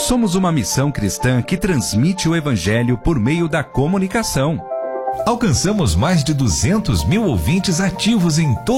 Somos uma missão cristã que transmite o Evangelho por meio da comunicação. Alcançamos mais de 200 mil ouvintes ativos em todo